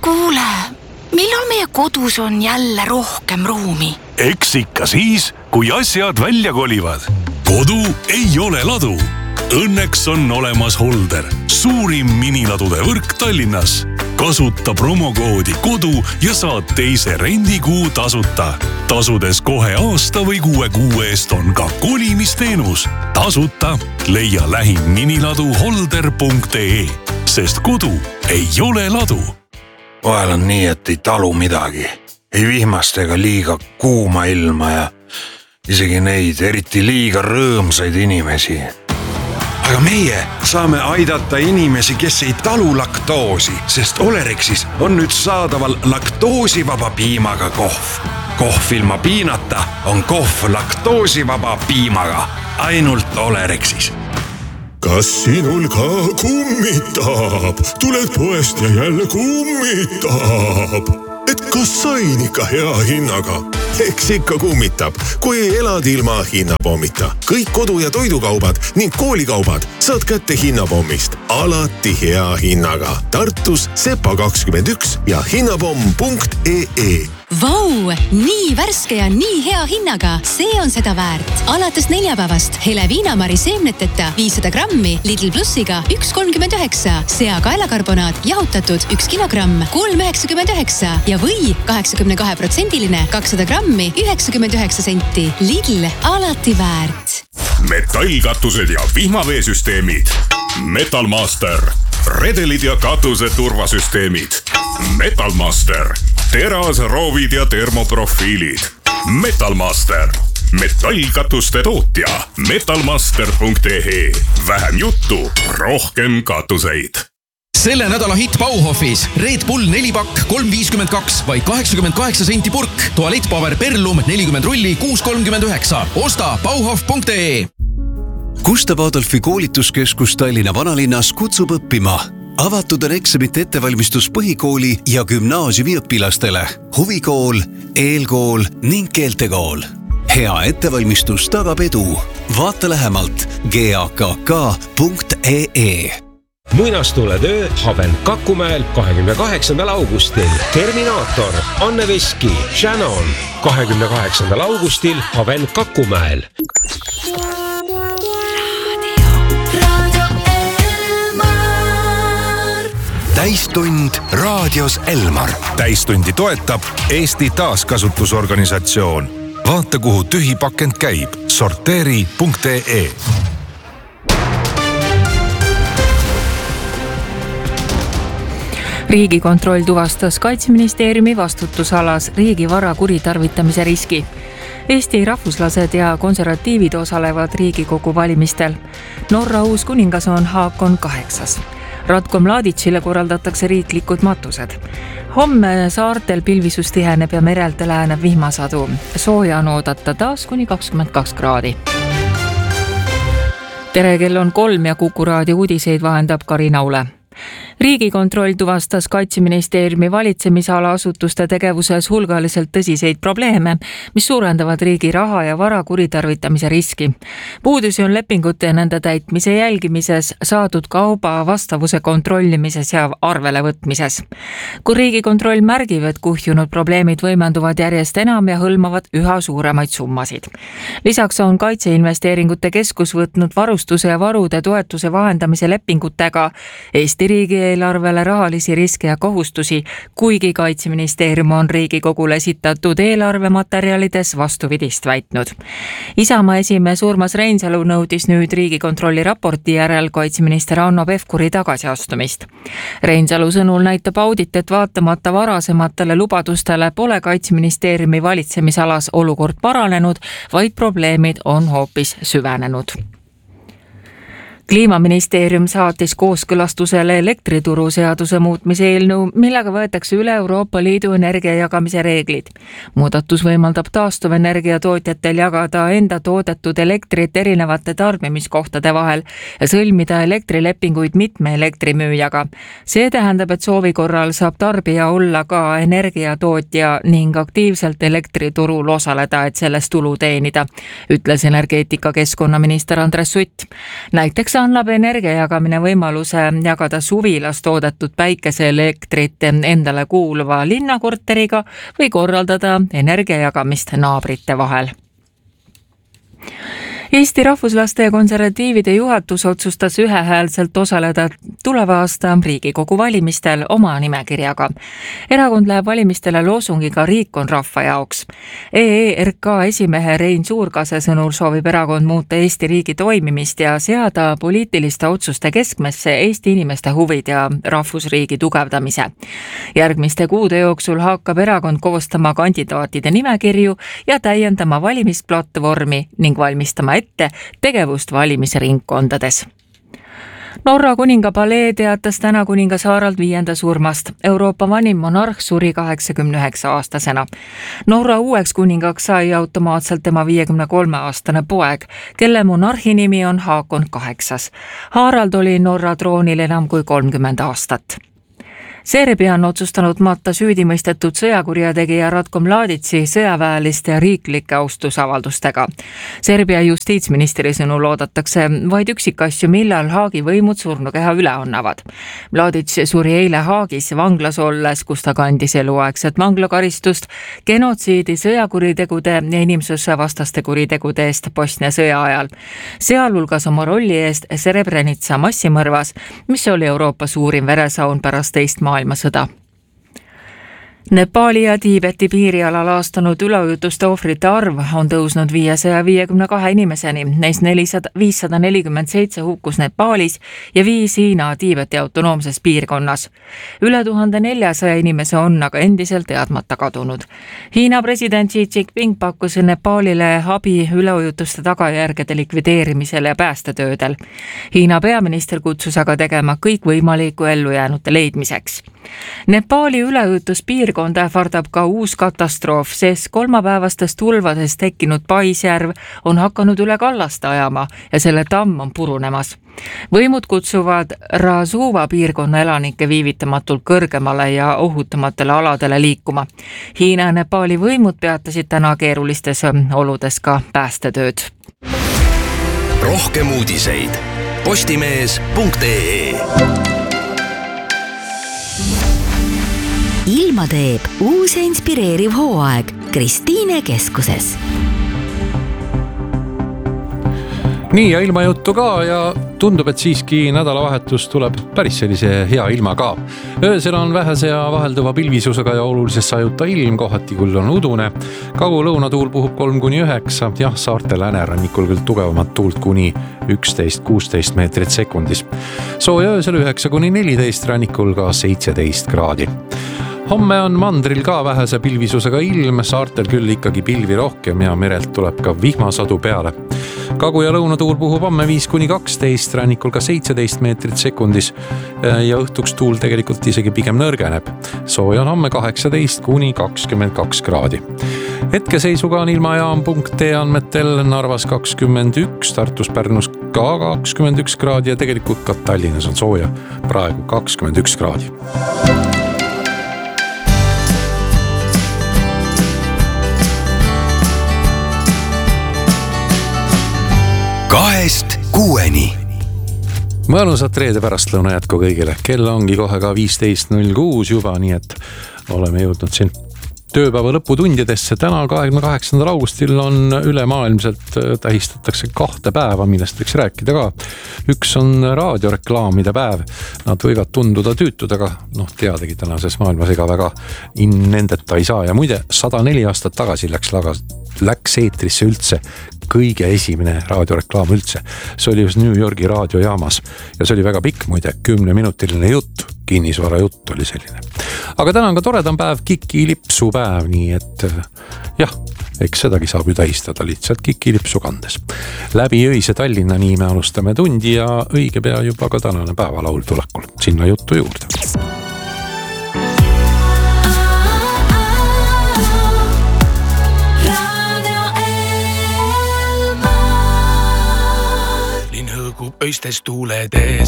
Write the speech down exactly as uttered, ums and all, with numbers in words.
Kuule, millal meie kodus on jälle rohkem ruumi? Eks ikka siis, kui asjad välja kolivad. Kodu ei ole ladu. Õnneks on olemas Holder, suurim miniladude võrk Tallinnas. Kasuta promokoodi kodu ja saad teise rendikuu tasuta. Tasudes kohe aasta või kuue kuu eest on ka kolimisteenus. Tasuta leia lähim miniladu holder punkt ee, sest kodu ei ole ladu. Vahel on nii, et ei talu midagi. Ei vihmast ega liiga kuuma ilma ja isegi neid eriti liiga rõõmsaid inimesi. Aga meie saame aidata inimesi, kes ei talu laktoosi, sest Olerexis on nüüd saadaval laktoosivaba piimaga kohv. Kohv ilma piinata on kohv laktoosivaba piimaga. Ainult Olerexis. Kas sinul ka kummitab? Tuled poest ja jälle kummitab. Et kas sain ikka hea hinnaga? Eks ikka kummitab, kui elad ilma hinnapommita. Kõik kodu- ja toidukaubad ning koolikaubad saad kätte hinnapommist. Alati hea hinnaga. Tartus Sepa kakskümmend üks ja hinnapomm punkt ee. Vau, nii värske ja nii hea hinnaga. See on seda väärt. Alates neljapäevast hele viinamari seemneteta viissada grammi Lidl Plussiga üks kolmkümmend üheksa. Sea kaelakarbonaat jahutatud üks kilogramm kolm üheksakümmend üheksa ja või kaheksakümne kahe protsendiline kakssada grammi üheksakümmend üheksa senti. Lidl alati väärt. Metallkatused ja vihmaveesüsteemid. Metalmaster. Redelid ja katuse turvasüsteemid. Metalmaster. Teras, roovid ja termoprofiilid. Metalmaster. Metallkatuste tootja. metalmaster punkt ee. Vähem juttu, rohkem katuseid. Selle nädala hitt Bauhofis. Red Bull nelipakk kolm viiskümmend kaks, vaid kaheksakümmend kaheksa senti purk. Tualettpaber Perlum nelikümmend rulli kuus kolmkümmend üheksa. Osta bauhof punkt ee. Gustav Adolfi koolituskeskus Tallinna vanalinnas kutsub õppima. Avatud on eksamite ettevalmistus põhikooli ja gümnaasiumi õpilastele. Huvikool, eelkool ning keeltekool. Hea ettevalmistus tagab edu. Vaata lähemalt g a k k punkt ee. Muinastuletöö Haven Kakumäel kahekümne kaheksandal augustil. Terminaator, Anne Veski, Shannon. kahekümne kaheksandal augustil Haven Kakumäel. Täistund raadios Elmar. Täistundi toetab Eesti taaskasutusorganisatsioon. Vaata, kuhu tühi pakend käib. sorteeri punkt ee. Riigikontroll tuvastas Kaitseministeeriumi vastutusalas riigivara kuritarvitamise riski. Eesti rahvuslased ja konservatiivid osalevad Riigikogu valimistel. Norra uus kuningas on Haakon kaheksas. Ratko Mladićile korraldatakse riiklikud matused. Homme saartel pilvisus tiheneb ja merelt lääneb vihmasadu. Sooja on oodata taas kuni kakskümmend kaks kraadi. Tere, kell on kolm ja Kuku raadio uudiseid vahendab Karina Ule. Riigikontroll tuvastas Kaitseministeeriumi valitsemisala asutuste tegevuses hulgaliselt tõsiseid probleeme, mis suurendavad riigi raha ja vara kuritarvitamise riski. Puudusi on lepingute ja nende täitmise jälgimises, saadud kauba vastavuse kontrollimises ja arvele võtmises. Kui Riigikontroll märgib, et kuhjunud probleemid võimenduvad järjest enam ja hõlmavad üha suuremaid summasid. Lisaks on Kaitseinvesteeringute Keskus võtnud varustuse ja varude toetuse vahendamise lepingutega Eesti riigi eelarvele rahalisi riske ja kohustusi, kuigi Kaitseministeerium on Riigikogule esitatud eelarvematerjalides vastupidist väitnud. Isamaa esimees Urmas Reinsalu nõudis nüüd Riigikontrolli raporti järel kaitseminister Hanno Pevkuri tagasiastumist. Reinsalu sõnul näitab audit, et vaatamata varasematele lubadustele pole Kaitseministeeriumi valitsemisalas olukord paranenud, vaid probleemid on hoopis süvenenud. Kliimaministeerium saatis kooskõlastusele elektrituru seaduse muutmise eelnõu, millega võetakse üle Euroopa Liidu energiajagamise reeglid. Muudatus võimaldab taastuvenergia tootjatel jagada enda toodetud elektrit erinevate tarbimiskohtade vahel ja sõlmida elektrilepinguid mitme elektrimüüjaga. See tähendab, et soovi korral saab tarbija olla ka energiatootja ning aktiivselt elektriturul osaleda, et sellest tulu teenida, ütles energeetika keskkonnaminister Andres Sutt. Näiteks annab energia jagamine võimaluse jagada suvilas toodetud päikeseelektrit endale kuuluva linnakorteriga või korraldada energia jagamist naabrite vahel. Eesti Rahvuslaste ja Konservatiivide juhatus otsustas ühehäälselt osaleda tuleva aasta Riigikogu valimistel oma nimekirjaga. Erakond läheb valimistele loosungiga Riik on rahva jaoks. E E R K esimehe Rein Suurkase sõnul soovib erakond muuta Eesti riigi toimimist ja seada poliitiliste otsuste keskmesse Eesti inimeste huvid ja rahvusriigi tugevdamise. Järgmiste kuude jooksul hakkab erakond koostama kandidaatide nimekirju ja täiendama valimisplatvormi ning valmistama ette tegevust valimisringkondades. Norra kuninga palee teatas täna kuningas Harald viienda surmast. Euroopa vanim monarh suri kaheksakümne üheksa aastasena. Norra uueks kuningaks sai automaatselt tema viiekümne kolme aastane poeg, kelle monarhi nimi on Haakon kaheksas. Harald oli Norra troonil enam kui kolmkümmend aastat. Serbia on otsustanud matta süüdimõistetud sõjakurjategija Ratko Mladici sõjaväeliste ja riiklike austusavaldustega. Serbia justiitsministri sõnul oodatakse vaid üksikasju, millal Haagi võimud surnukeha üle annavad. Mladic suri eile Haagis vanglas olles, kus ta kandis eluaegset vanglakaristust genotsiidi, sõjakuritegude ja inimsusvastaste kuritegude eest Bosnia sõja ajal. Sealhulgas oma rolli eest Srebrenica massimõrvas, mis oli Euroopa suurim veresaun pärast teist maailmasõda. Nepali ja Tiibeti piirialal aastanud üleujutuste ohvrite arv on tõusnud viiesaja viiekümne kahe inimeseni, neist viissada nelikümmend seitse hukkus Nepalis ja viis Hiina Tiibeti autonoomses piirkonnas. Üle tuhande neljasaja inimese on aga endiselt teadmata kadunud. Hiina president Xi Jinping pakkus Nepalile abi üleujutuste tagajärgede likvideerimisel ja päästetöödel. Hiina peaminister kutsus aga tegema kõik võimalikku ellujäänute leidmiseks. Nepali üleujutuspiirkond ähvardab ka uus katastroof, sest kolmapäevastest tulvadest tekkinud Paisjärv on hakanud üle kallast ajama ja selle tamm on purunemas. Võimud kutsuvad Rasuva piirkonna elanikke viivitamatult kõrgemale ja ohutumatele aladele liikuma. Hiina ja Nepali võimud peatasid täna keerulistes oludes ka päästetööd. Rohkem uudiseid postimees punkt ee. Ilma teeb uus ja inspireeriv hooaeg Kristiine keskuses. Nii ja ilma juttu ka ja tundub, et siiski nädalavahetus tuleb päris sellise hea ilma ka. Öösel on vähese ja vahelduva pilvisusega ja olulises sajuta ilm, kohati küll on udune. Kagu-lõuna tuul puhub kolm kuni üheksa, jah, saarte läänerannikul küll tugevamat tuult kuni üksteist kuusteist meetrit sekundis. Sooja öösel üheksa kuni neliteist, rannikul ka seitseteist kraadi. Homme on mandril ka vähese pilvisusega ilm, saartel küll ikkagi pilvi rohkem ja merelt tuleb ka vihmasadu peale. Kagu- ja lõunatuul puhub homme viis kuni kaksteist, rannikul ka seitseteist meetrit sekundis ja õhtuks tuul tegelikult isegi pigem nõrgeneb. Sooja on homme kaheksateist kuni kakskümmend kaks kraadi. Hetkeseisuga on ilmajaam punkt ee andmetel Narvas kakskümmend üks, Tartus Pärnus ka kakskümmend üks kraadi ja tegelikult ka Tallinnas on sooja praegu kakskümmend üks kraadi. Kahest kuueni. Mõnusat reede pärastlõuna jätku kõigile. Kell ongi kohe ka viisteist null kuus juba, nii et oleme jõudnud siin tööpäeva lõputundidesse. Täna kahekümne kaheksandal augustil on ülemaailmselt tähistatakse kahte päeva, millest võiks rääkida ka. Üks on raadioreklaamide päev. Nad võivad tunduda tüütud, aga noh, teadagi tänases maailmas ega väga nendeta ei saa. Ja muide, sada neli aastat tagasi läks, lagas, läks eetrisse üldse kõige esimene raadioreklaam üldse. See oli just New Yorgi raadiojaamas ja see oli väga pikk, muide, kümneminutiline jutt, kinnisvara jutt oli selline. Aga täna on ka toredam päev, kikilipsu päev, nii et jah, eks sedagi saab ju tähistada lihtsalt kikilipsu kandes. Läbi öise Tallinna nii me alustame tundi ja õige pea juba ka tänane päevalaul tulekul. Sinna juttu juurde. Öistes tuuledes